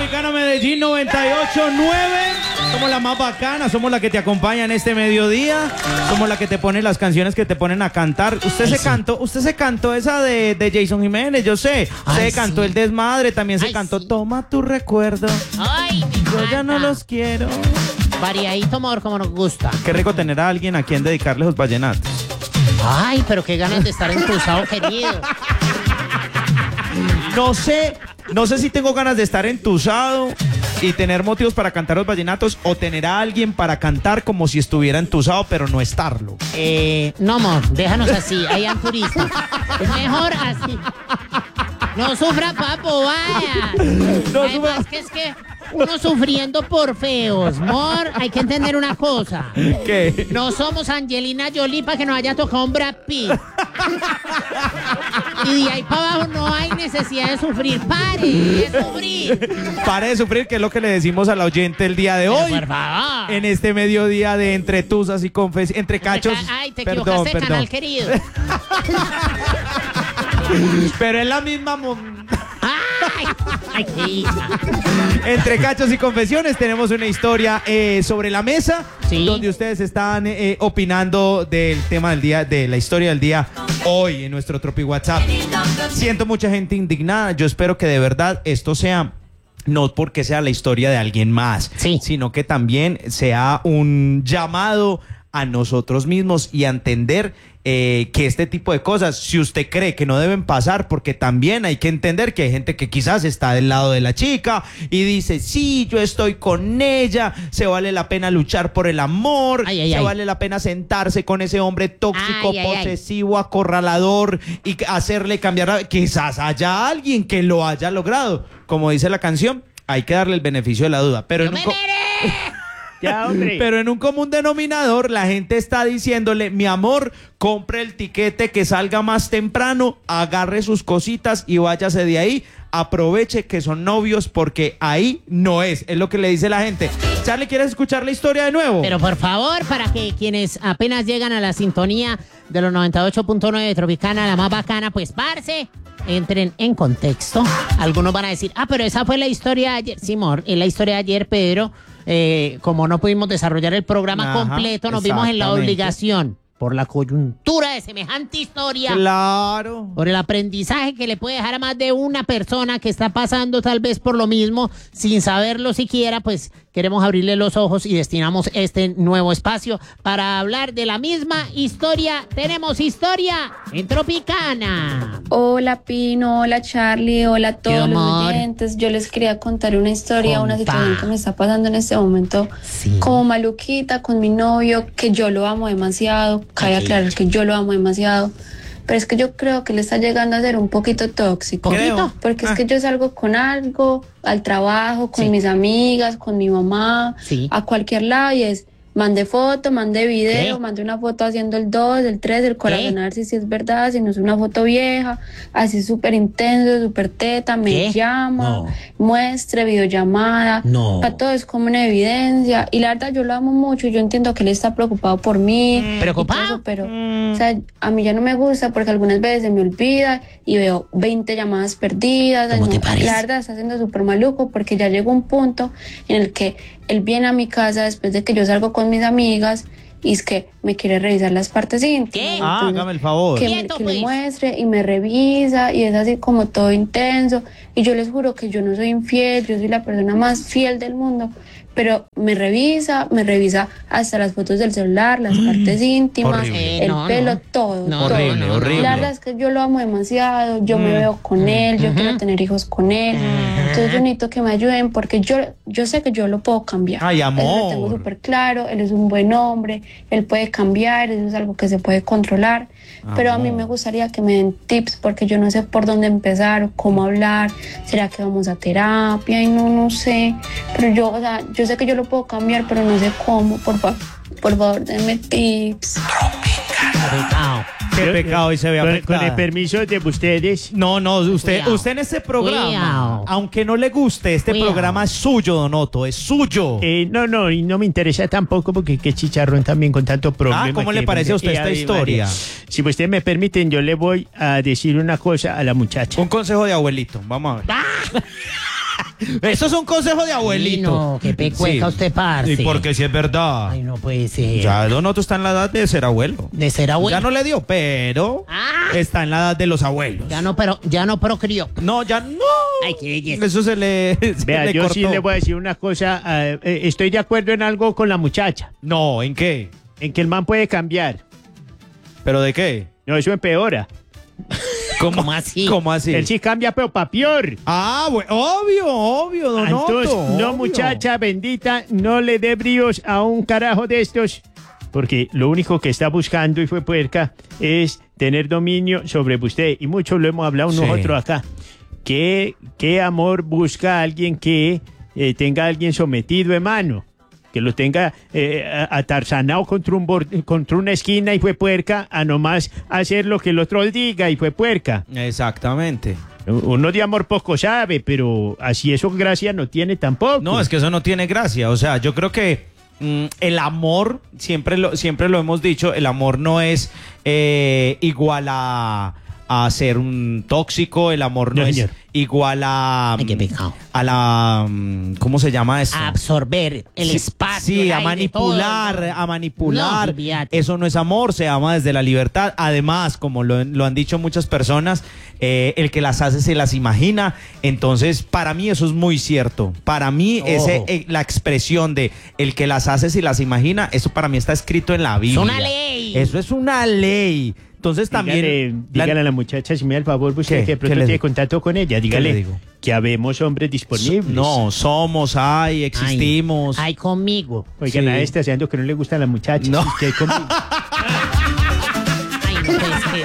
Tropicana Medellín 98.9. Somos la más bacana, somos la que te acompaña en este mediodía. Somos la que te pone las canciones que te ponen a cantar. Usted se cantó esa de Jason Jiménez, yo sé. Se cantó El Desmadre, también se cantó Toma tu recuerdo. Ay, Yo ya no los quiero. variadito, amor, como nos gusta. Qué rico tener a alguien a quien dedicarle los vallenatos. Ay, pero qué ganas de estar entusado, querido. No sé si tengo ganas de estar entusado y tener motivos para cantar los vallenatos o tener a alguien para cantar como si estuviera entusado, pero no estarlo. No, amor, déjanos así, ahí hay turistas. Es mejor así. No sufra, papo, vaya. No Además, sufra. que es que uno sufriendo por feos, amor, hay que entender una cosa. ¿Qué? No somos Angelina Jolie para que nos haya tocado un Brad Pitt. Y de ahí para abajo no hay necesidad de sufrir. Pare de sufrir. Pare de sufrir, que es lo que le decimos al oyente el día de hoy. Por favor. En este mediodía de entre tusas y entre cachos. Ay, te equivocaste de canal, querido. Pero es la misma. Ay, qué hija. Entre cachos y confesiones tenemos una historia sobre la mesa, Sí. donde ustedes están opinando del tema del día, de la historia del día hoy en nuestro Tropi WhatsApp. Siento mucha gente indignada. Yo espero que de verdad esto sea no porque sea la historia de alguien más, Sí. sino que también sea un llamado a nosotros mismos y a entender que este tipo de cosas, si usted cree que no deben pasar, porque también hay que entender que hay gente que quizás está del lado de la chica y dice, sí, yo estoy con ella, se vale la pena luchar por el amor, se vale la pena sentarse con ese hombre tóxico, posesivo, acorralador y hacerle cambiar, quizás haya alguien que lo haya logrado, como dice la canción, hay que darle el beneficio de la duda, pero ¡No me merezco! Ya, hombre. pero en un común denominador la gente está diciéndole, mi amor, compre el tiquete que salga más temprano, agarre sus cositas y váyase de ahí, aproveche que son novios porque ahí no es lo que le dice la gente. Charlie, ¿quieres escuchar la historia de nuevo? Pero por favor, para que quienes apenas llegan a la sintonía de los 98.9 de Tropicana, la más bacana, pues parce, entren en contexto. Algunos van a decir, pero esa fue la historia de ayer. Sí, amor, es la historia de ayer, pero como no pudimos desarrollar el programa completo, nos vimos en la obligación, por la coyuntura de semejante historia, claro, por el aprendizaje que le puede dejar a más de una persona que está pasando tal vez por lo mismo, sin saberlo siquiera, pues queremos abrirle los ojos y destinamos este nuevo espacio para hablar de la misma historia. Tenemos historia en Tropicana. Hola Pino, hola Charlie, hola a todos los oyentes. Yo les quería contar una historia, una situación que me está pasando en este momento como maluquita con mi novio, que yo lo amo demasiado. Cabe aclarar que yo lo amo demasiado, pero es que yo creo que le está llegando a ser un poquito tóxico. Porque es que yo salgo con algo, al trabajo, con mis amigas, con mi mamá, a cualquier lado, y es mande foto, mande video, mande una foto haciendo el 2, el 3, el corazón, a ver si es verdad, si no es una foto vieja, así súper intenso, súper teta, me llama, muestre, videollamada, para todo es como una evidencia, y la verdad yo lo amo mucho, yo entiendo que él está preocupado por mí, ¿preocupado? Pero o sea, a mí ya no me gusta porque algunas veces se me olvida y veo 20 llamadas perdidas. ¿Cómo te parece? La verdad está siendo súper maluco porque ya llegó un punto en el que él viene a mi casa después de que yo salgo con mis amigas y es que me quiere revisar las partes íntimas. ¿Qué? Entonces, hágame el favor. que le muestre y me revisa y es así como todo intenso, y yo les juro que yo no soy infiel, yo soy la persona más fiel del mundo, pero me revisa hasta las fotos del celular, las partes íntimas, el pelo, todo. Horrible. La verdad es que yo lo amo demasiado, yo me veo con él, yo quiero tener hijos con él, entonces yo necesito que me ayuden porque yo sé que yo lo puedo cambiar. Ay, amor. Eso lo tengo súper claro, él es un buen hombre, él puede cambiar, eso es algo que se puede controlar, pero a mí me gustaría que me den tips porque yo no sé por dónde empezar o cómo hablar. ¿Será que vamos a terapia? Y no sé, pero yo sé que yo lo puedo cambiar, pero no sé cómo. Por favor, denme tips. Qué pecado, y se ve afectada. Con el permiso de ustedes. No, usted en este programa, aunque no le guste, este programa es suyo, Donoto, es suyo. No, y no me interesa tampoco porque qué chicharrón también con tanto problema. ¿Cómo le parece a usted esta historia? Si ustedes me permiten, yo le voy a decir una cosa a la muchacha. Un consejo de abuelito, vamos a ver. Esos son consejos de abuelito. No, qué pecueca usted, parce. Y porque si es verdad. Ay, no puede ser. Ya Don Otto está en la edad de ser abuelo. De ser abuelo. Ya no le dio, pero está en la edad de los abuelos. Ya no procrió. No, ya no. Ay, qué belleza. Eso se le Vea, le yo cortó. sí le voy a decir una cosa. Estoy de acuerdo en algo con la muchacha. No, ¿en qué? En que el man puede cambiar. ¿Pero de qué? No, eso empeora. ¿Cómo así? ¿Cómo así? Él sí cambia, pero pa' peor. Bueno, obvio, Don Entonces, Otto, no, obvio. muchacha bendita, no le dé bríos a un carajo de estos. Porque lo único que está buscando, y fue puerca, es tener dominio sobre usted. Y mucho lo hemos hablado Sí. nosotros acá. ¿Qué amor busca alguien que tenga a alguien sometido en mano? Que lo tenga atarzanado contra una esquina y fue puerca, a nomás hacer lo que el otro diga y fue puerca. Exactamente. Uno de amor poco sabe, pero así eso gracia no tiene tampoco. No, es que eso no tiene gracia. O sea, yo creo que el amor, siempre lo hemos dicho, el amor no es igual a ser un tóxico, el amor no No, es señor. igual a Ay, qué pecado. a la ¿cómo se llama esto? A absorber el Sí, espacio. sí, el a aire, manipular, todo. a manipular. No, olvídate. Eso no es amor, se ama desde la libertad. Además, como lo han dicho muchas personas, el que las hace se las imagina. Entonces, para mí eso es muy cierto. Para mí, Ojo. la expresión de el que las hace se las imagina, eso para mí está escrito en la Biblia. una ley. Eso es una ley. Entonces también... Dígale a la muchacha, si me da el favor, usted ¿Qué? que de ¿Qué pronto le tiene digo? contacto con ella, le dígale digo? que habemos hombres disponibles. No, somos, existimos. Ay, conmigo. Oigan, Sí. a esta haciendo que no le gustan las muchachas. No. Que hay conmigo. Ay, no puede ser.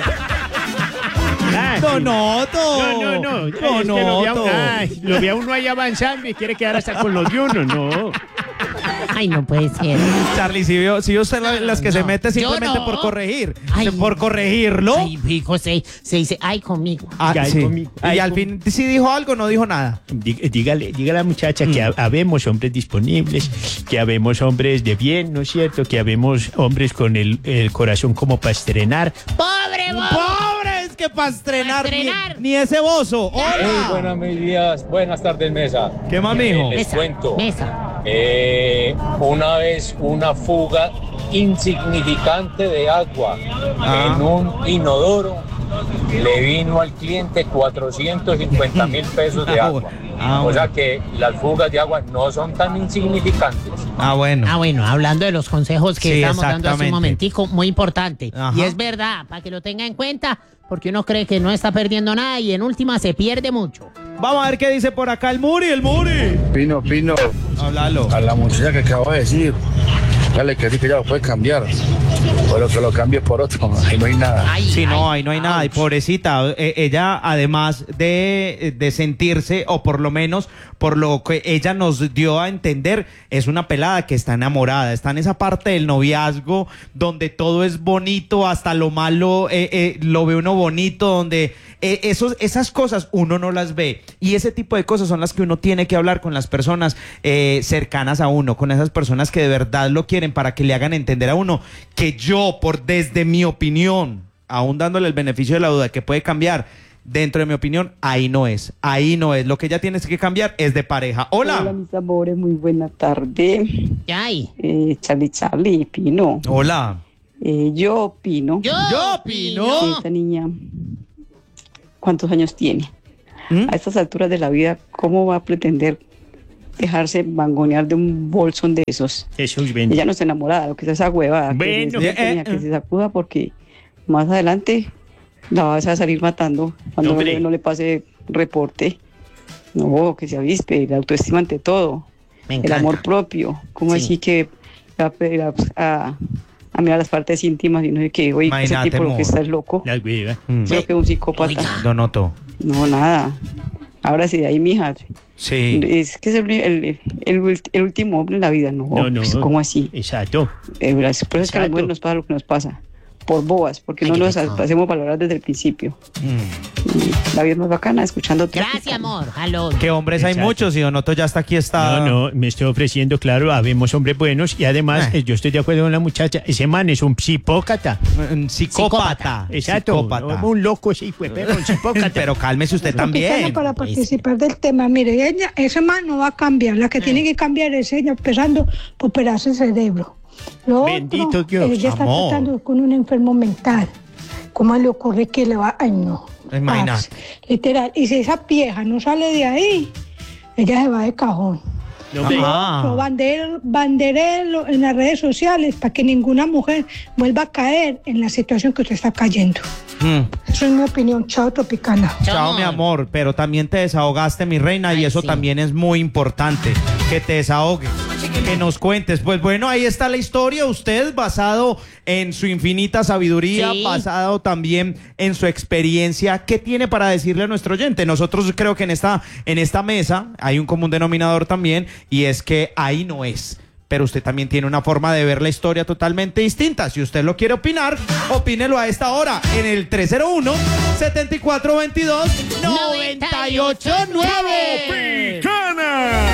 Ah, Don sí. Otto. No. Es que Don Otto. lo ve a uno ahí avanzando y quiere quedar hasta con los de uno. No. Ay, no puede ser. Charlie, si vio usted las que se No, mete yo simplemente no. por corregir, Ay. por corregirlo. Ay, hijo, se dice, ay, conmigo. Ah, Ay, sí. conmigo. Y Ay, al fin sí dijo algo, no dijo nada. Dígale a la muchacha que habemos hombres disponibles, que habemos hombres de bien, ¿no es cierto? Que habemos hombres con el corazón como para estrenar. ¡Pobre vos! ¡Pobre! Es que para estrenar, Pa' estrenar. Ni ese bozo. ¡Hola! Buenas tardes, mesa. ¿Qué más, mijo? Les Mesa, cuento. mesa. Una vez una fuga insignificante de agua en un inodoro le vino al cliente 450,000 pesos de agua. O sea que las fugas de agua no son tan insignificantes. Bueno. Ah, bueno, hablando de los consejos que Sí, estamos dando hace exactamente. un momentico, muy importante. Ajá. Y es verdad, para que lo tenga en cuenta, porque uno cree que no está perdiendo nada y en última se pierde mucho. Vamos a ver qué dice por acá el Muri. Pino, Háblalo. a la muchacha que acabo de decir, dale que sí que ya lo puede cambiar, pero que lo cambie por otro, ahí no hay nada. Ay, Sí, no, ay, ahí no hay nada. Y ouch. pobrecita, ella además de sentirse, o por lo menos por lo que ella nos dio a entender, es una pelada que está enamorada, está en esa parte del noviazgo donde todo es bonito, hasta lo malo lo ve uno bonito, donde esas cosas uno no las ve. Y ese tipo de cosas son las que uno tiene que hablar con las personas cercanas a uno, con esas personas que de verdad lo quieren, para que le hagan entender a uno que yo, desde mi opinión, aún dándole el beneficio de la duda que puede cambiar, dentro de mi opinión, ahí no es. Lo que ella tiene que cambiar es de pareja. Hola, Hola. mis amores, muy buena tarde. Ay, Charlie, Pino. Hola. Yo opino yo Yo que opino. esta niña, ¿cuántos años tiene? ¿Mm? A estas alturas de la vida, ¿cómo va a pretender dejarse mangonear de un bolsón de esos? Jesús bendito. Ella no está enamorada, lo que es esa huevada. Bueno. Que se sacuda porque más adelante la vas a salir matando cuando Hombre. no le pase reporte. No, que se avispe, la autoestima ante todo. me El encanta. amor propio. ¿Cómo Sí. así que va a pedir a mirar las partes íntimas y no sé qué? Oye, ese Imagínate, tipo lo amor. que está es loco. La hueva. Creo que es un psicópata. Oiga. Don Otto. No, nada. Ahora sí, de ahí, mija. Sí. Es que es el último hombre en la vida, ¿no? No. Pues, ¿cómo así? Exacto. Por eso es que a las Exacto. mujeres nos pasa lo que nos pasa. por bobas, porque no nos hacemos valorar desde el principio. La vida más bacana, escuchando. Gracias, amor. Aló. Que hombres hay muchos y Don Otto ya está aquí. No, me estoy ofreciendo, claro, habemos hombres buenos y además yo estoy de acuerdo con la muchacha. Ese man es un psicópata. Un psicópata. Exacto. Psicópata. Un loco, sí, pues, pero un psicópata. Pero cálmese usted también. Para participar del tema, mire, ese man no va a cambiar. La que tiene que cambiar es ella, empezando por operarse el cerebro. Bendito otro, Dios. Ella está tratando con un enfermo mental. ¿Cómo le ocurre que le va? Ay, no. Imagínate. Literal. Y si esa vieja no sale de ahí, ella se va de cajón. Banderelo en las redes sociales para que ninguna mujer vuelva a caer en la situación que usted está cayendo. Eso es mi opinión. Chao, Tropicana. Chao, mi amor. Pero también te desahogaste, mi reina, y eso también es muy importante. Que te desahogues, que nos cuentes. Pues bueno, ahí está la historia. Usted, basado en su infinita sabiduría, basado también en su experiencia, ¿qué tiene para decirle a nuestro oyente? Nosotros creo que en esta mesa hay un común denominador también, y es que ahí no es. Pero usted también tiene una forma de ver la historia totalmente distinta. Si usted lo quiere opinar, opínelo a esta hora en el 301-7422-989.